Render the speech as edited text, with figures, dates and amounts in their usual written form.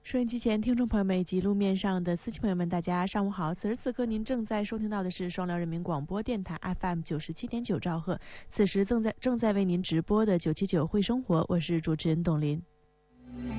收音机前听众朋友们以及路面上的司机朋友们，大家上午好。此时此刻您正在收听到的是双辽人民广播电台 FM 97.9兆赫，此时正在为您直播的979会生活，我是主持人董林。